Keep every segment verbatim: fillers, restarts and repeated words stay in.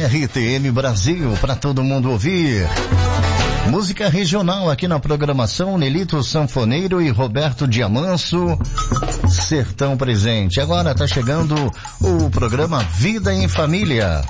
R T M Brasil, para todo mundo ouvir. Música regional aqui na programação, Nelito Sanfoneiro e Roberto Diamanso, Sertão Presente. Agora tá chegando o programa Vida em Família.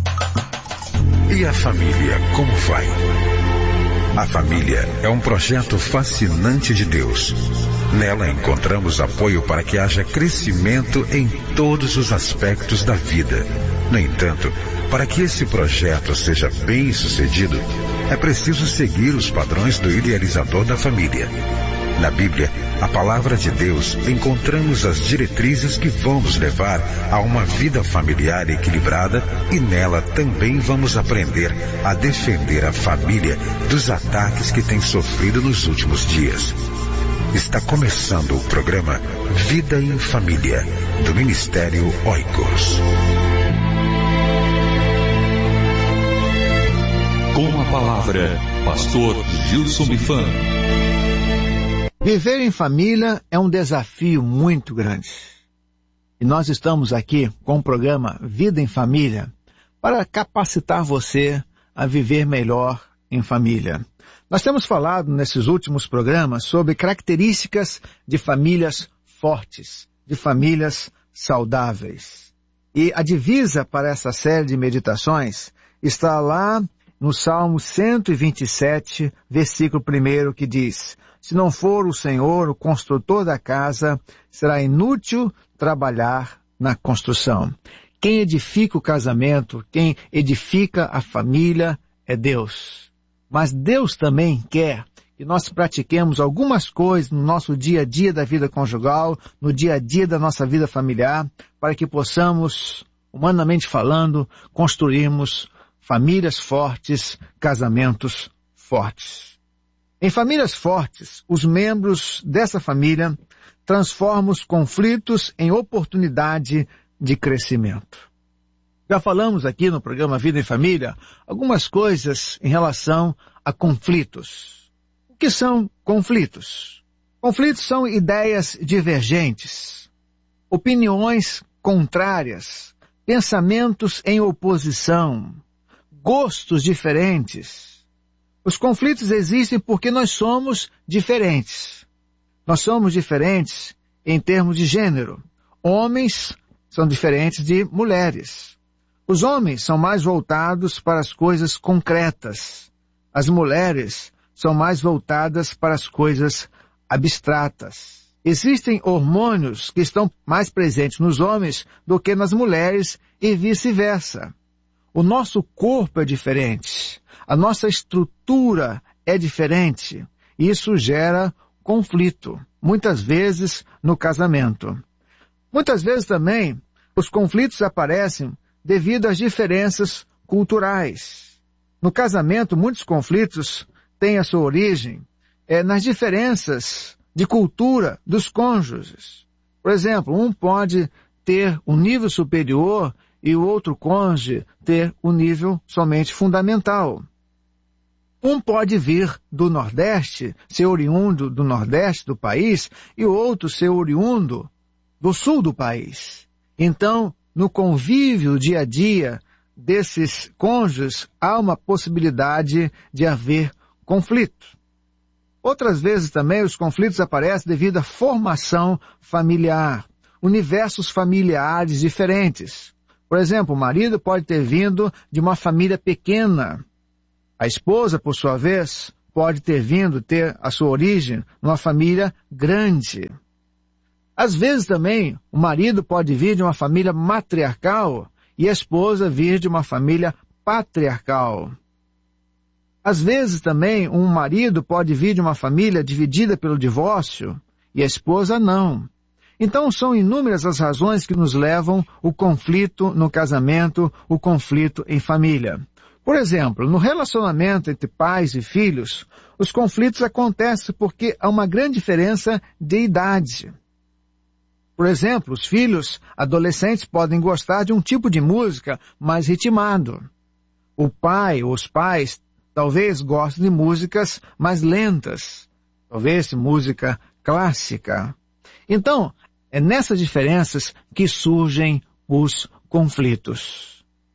E a família, como vai? A família é um projeto fascinante de Deus. Nela encontramos apoio para que haja crescimento em todos os aspectos da vida. No entanto, para que esse projeto seja bem sucedido, é preciso seguir os padrões do idealizador da família. Na Bíblia, a palavra de Deus, encontramos as diretrizes que vão nos levar a uma vida familiar equilibrada e nela também vamos aprender a defender a família dos ataques que tem sofrido nos últimos dias. Está começando o programa Vida em Família, do Ministério Oikos. Com a palavra, Pastor Gilson Bifan. Viver em família é um desafio muito grande. E nós estamos aqui com o programa Vida em Família para capacitar você a viver melhor em família. Nós temos falado nesses últimos programas sobre características de famílias fortes, de famílias saudáveis. E a divisa para essa série de meditações está lá no Salmo cento e vinte e sete, versículo primeiro, que diz: se não for o Senhor o construtor da casa, será inútil trabalhar na construção. Quem edifica o casamento, quem edifica a família é Deus. Mas Deus também quer que nós pratiquemos algumas coisas no nosso dia a dia da vida conjugal, no dia a dia da nossa vida familiar, para que possamos, humanamente falando, construirmos famílias fortes, casamentos fortes. Em famílias fortes, os membros dessa família transformam os conflitos em oportunidade de crescimento. Já falamos aqui no programa Vida em Família algumas coisas em relação a conflitos. O que são conflitos? Conflitos são ideias divergentes, opiniões contrárias, pensamentos em oposição, gostos diferentes. Os conflitos existem porque nós somos diferentes. Nós somos diferentes em termos de gênero. Homens são diferentes de mulheres. Os homens são mais voltados para as coisas concretas. As mulheres são mais voltadas para as coisas abstratas. Existem hormônios que estão mais presentes nos homens do que nas mulheres e vice-versa. O nosso corpo é diferente, a nossa estrutura é diferente. Isso gera conflito, muitas vezes no casamento. Muitas vezes também os conflitos aparecem devido às diferenças culturais. No casamento, muitos conflitos têm a sua origem é, nas diferenças de cultura dos cônjuges. Por exemplo, um pode ter um nível superior e o outro cônjuge ter um nível somente fundamental. Um pode vir do Nordeste, ser oriundo do Nordeste do país, e o outro ser oriundo do Sul do país. Então, no convívio dia a dia desses cônjuges, há uma possibilidade de haver conflito. Outras vezes também os conflitos aparecem devido à formação familiar, universos familiares diferentes. Por exemplo, o marido pode ter vindo de uma família pequena. A esposa, por sua vez, pode ter vindo ter a sua origem numa família grande. Às vezes também, o marido pode vir de uma família matriarcal e a esposa vir de uma família patriarcal. Às vezes também, um marido pode vir de uma família dividida pelo divórcio e a esposa não. Então, são inúmeras as razões que nos levam o conflito no casamento, o conflito em família. Por exemplo, no relacionamento entre pais e filhos, os conflitos acontecem porque há uma grande diferença de idade. Por exemplo, os filhos adolescentes podem gostar de um tipo de música mais ritmado. O pai ou os pais talvez gostem de músicas mais lentas, talvez música clássica. Então, é nessas diferenças que surgem os conflitos.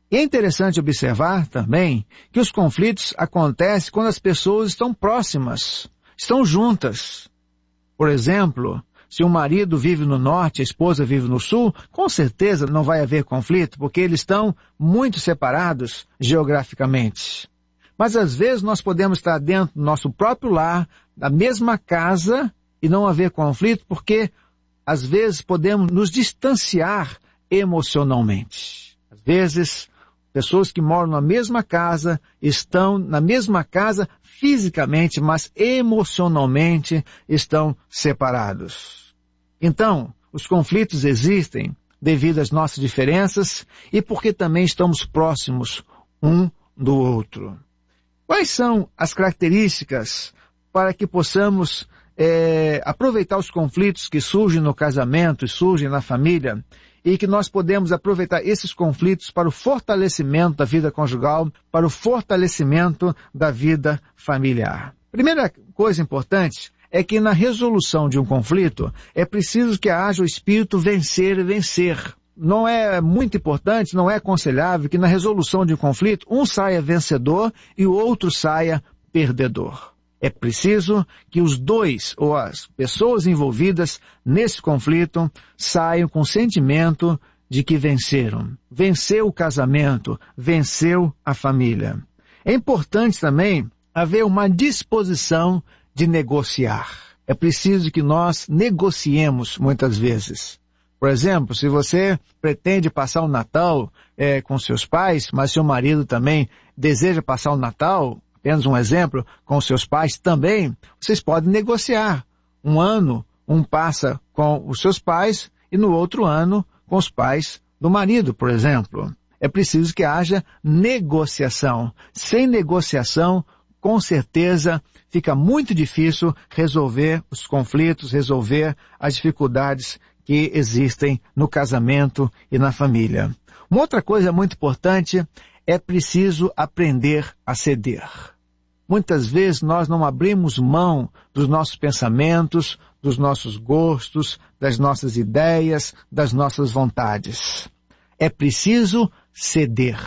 E é interessante observar também que os conflitos acontecem quando as pessoas estão próximas, estão juntas. Por exemplo, se o marido vive no norte e a esposa vive no sul, com certeza não vai haver conflito, porque eles estão muito separados geograficamente. Mas às vezes nós podemos estar dentro do nosso próprio lar, da mesma casa, e não haver conflito, porque às vezes podemos nos distanciar emocionalmente. Às vezes, pessoas que moram na mesma casa, estão na mesma casa fisicamente, mas emocionalmente estão separados. Então, os conflitos existem devido às nossas diferenças e porque também estamos próximos um do outro. Quais são as características para que possamos é, aproveitar os conflitos que surgem no casamento e surgem na família e que nós podemos aproveitar esses conflitos para o fortalecimento da vida conjugal, para o fortalecimento da vida familiar? Primeira coisa importante é que na resolução de um conflito é preciso que haja o espírito vencer e vencer. Não é muito importante, não é aconselhável que na resolução de um conflito um saia vencedor e o outro saia perdedor. É preciso que os dois, ou as pessoas envolvidas nesse conflito, saiam com o sentimento de que venceram. Venceu o casamento, venceu a família. É importante também haver uma disposição de negociar. É preciso que nós negociemos muitas vezes. Por exemplo, se você pretende passar o Natal é, com seus pais, mas seu marido também deseja passar o Natal, apenas um exemplo, com seus pais também, vocês podem negociar. Um ano, um passa com os seus pais e no outro ano com os pais do marido, por exemplo. É preciso que haja negociação. Sem negociação, com certeza, fica muito difícil resolver os conflitos, resolver as dificuldades que existem no casamento e na família. Uma outra coisa muito importante é preciso aprender a ceder. Muitas vezes nós não abrimos mão dos nossos pensamentos, dos nossos gostos, das nossas ideias, das nossas vontades. É preciso ceder.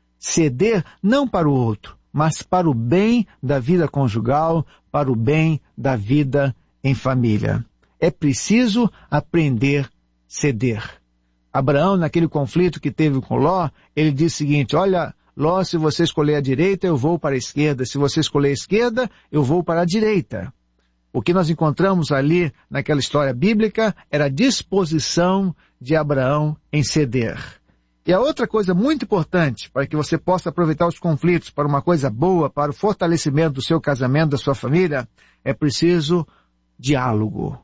Ceder não para o outro, mas para o bem da vida conjugal, para o bem da vida em família. É preciso aprender a ceder. Abraão, naquele conflito que teve com Ló, ele disse o seguinte: olha, Ló, se você escolher a direita, eu vou para a esquerda. Se você escolher a esquerda, eu vou para a direita. O que nós encontramos ali naquela história bíblica era a disposição de Abraão em ceder. E a outra coisa muito importante para que você possa aproveitar os conflitos para uma coisa boa, para o fortalecimento do seu casamento, da sua família, é preciso diálogo.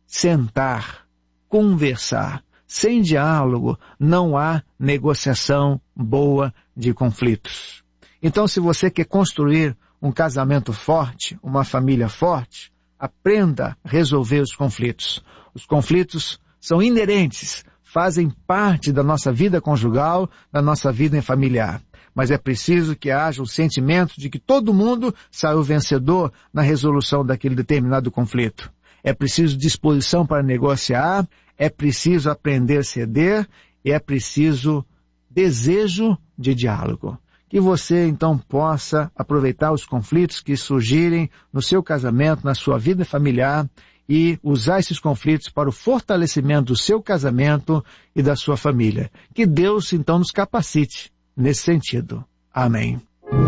Sentar, conversar. Sem diálogo, não há negociação boa de conflitos. Então, se você quer construir um casamento forte, uma família forte, aprenda a resolver os conflitos. Os conflitos são inerentes, fazem parte da nossa vida conjugal, da nossa vida familiar. Mas é preciso que haja um sentimento de que todo mundo saiu vencedor na resolução daquele determinado conflito. É preciso disposição para negociar, é preciso aprender a ceder e é preciso desejo de diálogo. Que você, então, possa aproveitar os conflitos que surgirem no seu casamento, na sua vida familiar e usar esses conflitos para o fortalecimento do seu casamento e da sua família. Que Deus, então, nos capacite nesse sentido. Amém.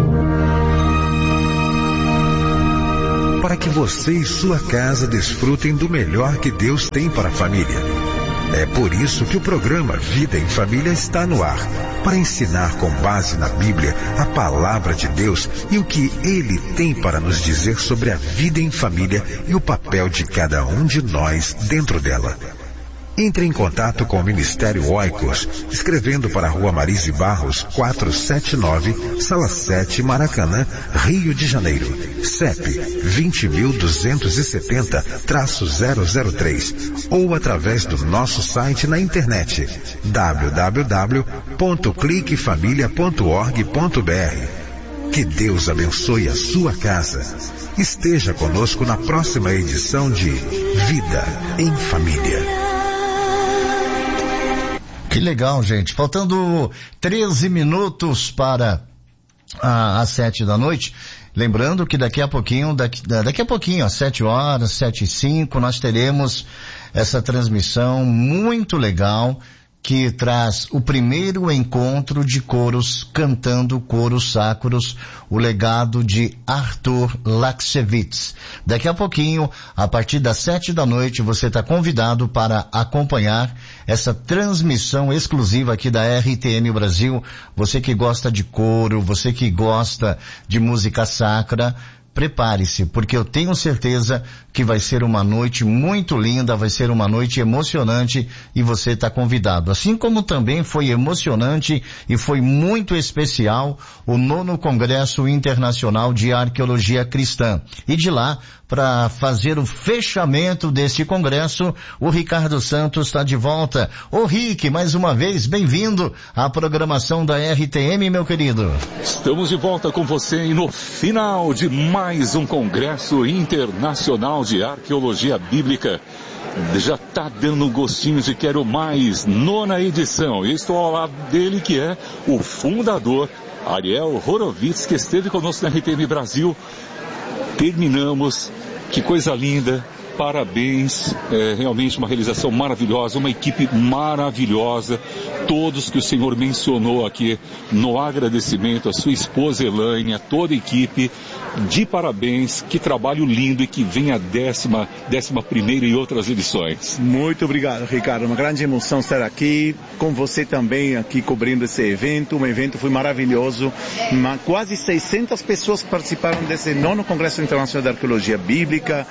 Para que você e sua casa desfrutem do melhor que Deus tem para a família. É por isso que o programa Vida em Família está no ar, para ensinar com base na Bíblia a palavra de Deus e o que Ele tem para nos dizer sobre a vida em família e o papel de cada um de nós dentro dela. Entre em contato com o Ministério Oikos, escrevendo para a Rua Marise Barros, quatrocentos e setenta e nove, Sala sete, Maracanã, Rio de Janeiro. C E P vinte mil duzentos e setenta, zero zero três ou através do nosso site na internet w w w ponto clique família ponto org ponto b r. Que Deus abençoe a sua casa. Esteja conosco na próxima edição de Vida em Família. Que Que legal, gente. Faltando treze minutos para a, às sete da noite. Lembrando que daqui a pouquinho, daqui, daqui a pouquinho, às sete horas, sete e cinco, nós teremos essa transmissão muito legal que traz o primeiro encontro de coros cantando coros sacros, o legado de Arthur Laksevitz. Daqui a pouquinho, a partir das sete da noite, você está convidado para acompanhar essa transmissão exclusiva aqui da R T M Brasil. Você que gosta de coro, você que gosta de música sacra, prepare-se, porque eu tenho certeza que vai ser uma noite muito linda, vai ser uma noite emocionante e você está convidado. Assim como também foi emocionante e foi muito especial o nono Congresso Internacional de Arqueologia Cristã. E de lá, para fazer o fechamento deste congresso, o Ricardo Santos está de volta. Ô Rick, mais uma vez, bem-vindo à programação da R T M, meu querido. Estamos de volta com você e no final de mais um Congresso Internacional de Arqueologia Bíblica. Já está dando gostinho de quero mais, nona edição. Eu estou ao lado dele, que é o fundador, Ariel Horovitz, que esteve conosco na R T M Brasil. Terminamos, que coisa linda, parabéns, é realmente uma realização maravilhosa, uma equipe maravilhosa, todos que o senhor mencionou aqui no agradecimento, a sua esposa Elaine, a toda a equipe, de parabéns, que trabalho lindo e que venha a décima, décima primeira e outras edições. Muito obrigado, Ricardo, uma grande emoção estar aqui, com você também aqui cobrindo esse evento, um evento foi maravilhoso, uma, quase seiscentas pessoas participaram desse nono Congresso Internacional de Arqueologia Bíblica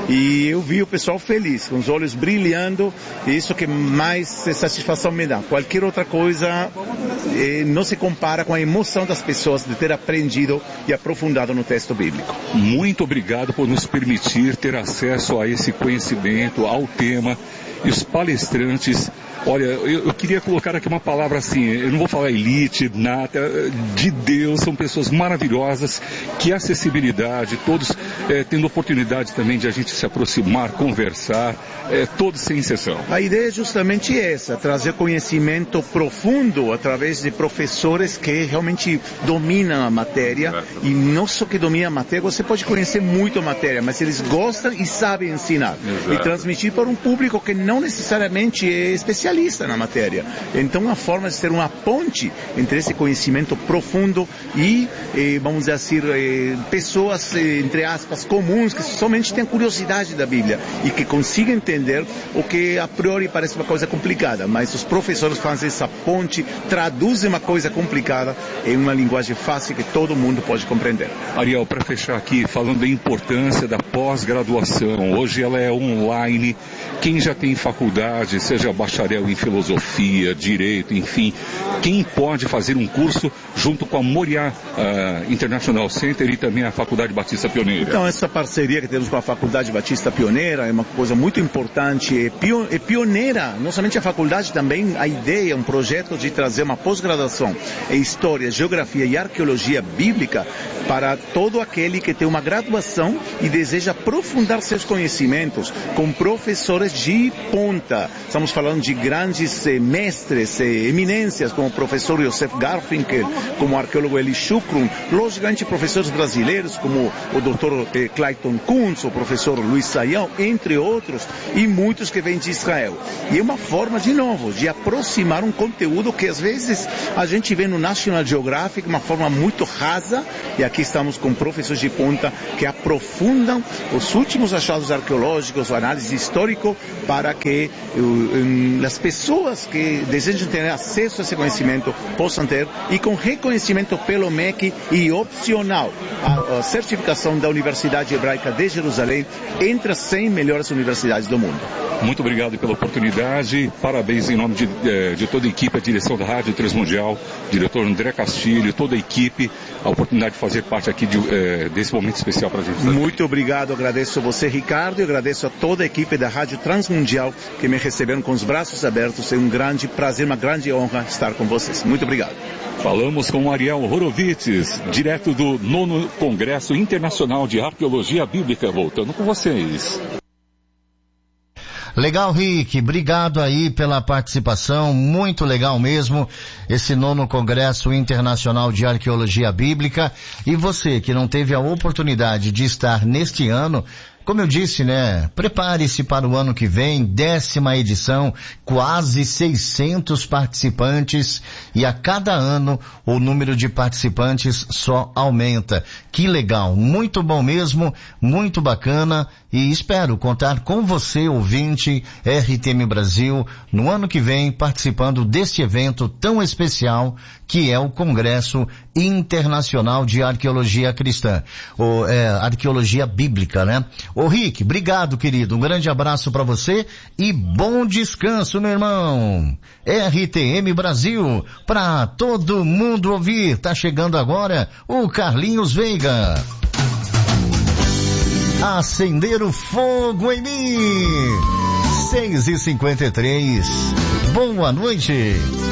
e eu vi o pessoal feliz, com os olhos brilhando, e isso que mais satisfação me dá. Qualquer outra coisa eh, não se compara com a emoção das pessoas de ter aprendido e aprofundado no texto bíblico. Muito obrigado por nos permitir ter acesso a esse conhecimento, ao tema, e os palestrantes. Olha, eu, eu queria colocar aqui uma palavra assim, eu não vou falar elite, nada, de Deus, são pessoas maravilhosas, que acessibilidade, todos é, tendo oportunidade também de a gente se aproximar, conversar, é, todos sem exceção. A ideia é justamente essa, trazer conhecimento profundo através de professores que realmente dominam a matéria, é. E não só que dominam a matéria, você pode conhecer muito a matéria, mas eles gostam e sabem ensinar. Exato. E transmitir para um público que não necessariamente é especialista na matéria. Então, uma forma de ser uma ponte entre esse conhecimento profundo e, eh, vamos dizer assim, eh, pessoas, eh, entre aspas, comuns, que somente têm curiosidade da Bíblia e que consigam entender o que a priori parece uma coisa complicada, mas os professores fazem essa ponte, traduzem uma coisa complicada em uma linguagem fácil que todo mundo pode compreender. Ariel, para fechar aqui, falando da importância da pós-graduação, hoje ela é online, quem já tem faculdade, seja bacharel em filosofia, direito, enfim, quem pode fazer um curso junto com a Moriá uh, International Center e também a Faculdade Batista Pioneira? Então, essa parceria que temos com a Faculdade Batista Pioneira é uma coisa muito importante, é, pio, é pioneira, não somente a faculdade, também a ideia, um projeto de trazer uma pós-graduação em História, Geografia e Arqueologia Bíblica para todo aquele que tem uma graduação e deseja aprofundar seus conhecimentos com professores de ponta. Estamos falando de grandes eh, mestres, eh, eminências, como o professor Josef Garfinkel, como o arqueólogo Eli Shukron, logicamente professores brasileiros, como o doutor eh, Clayton Kuntz, o professor Luiz Saião, entre outros, e muitos que vêm de Israel. E é uma forma, de novo, de aproximar um conteúdo que às vezes a gente vê no National Geographic, uma forma muito rasa, e aqui estamos com professores de ponta que aprofundam os últimos achados arqueológicos, o análise histórico, para que uh, um, as pessoas que desejam ter acesso a esse conhecimento possam ter, e com reconhecimento pelo M E C e opcional a, a certificação da Universidade Hebraica de Jerusalém entre as cem melhores universidades do mundo. Muito obrigado pela oportunidade, parabéns em nome de, de toda a equipe, a direção da Rádio Transmundial, diretor André Castilho, toda a equipe, a oportunidade de fazer parte aqui de, é, desse momento especial para a gente. Muito obrigado, agradeço a você, Ricardo, e agradeço a toda a equipe da Rádio Transmundial que me receberam com os braços abertos. É um grande prazer, uma grande honra estar com vocês. Muito obrigado. Falamos com Ariel Horovitz, direto do nono Congresso Internacional de Arqueologia Bíblica. Voltando com vocês. Legal, Rick, obrigado aí pela participação, muito legal mesmo, esse nono Congresso Internacional de Arqueologia Bíblica. E você que não teve a oportunidade de estar neste ano, como eu disse, né, prepare-se para o ano que vem, décima edição, quase seiscentos participantes, e a cada ano o número de participantes só aumenta. Que legal, muito bom mesmo, muito bacana, e espero contar com você, ouvinte R T M Brasil, no ano que vem, participando deste evento tão especial que é o Congresso Internacional de Arqueologia Cristã, ou é, Arqueologia Bíblica, né? Ô Rick, obrigado, querido. Um grande abraço para você e bom descanso, meu irmão. R T M Brasil, para todo mundo ouvir. Tá chegando agora o Carlinhos Veiga. Acender o fogo em mim. seis e cinquenta e três. Boa noite.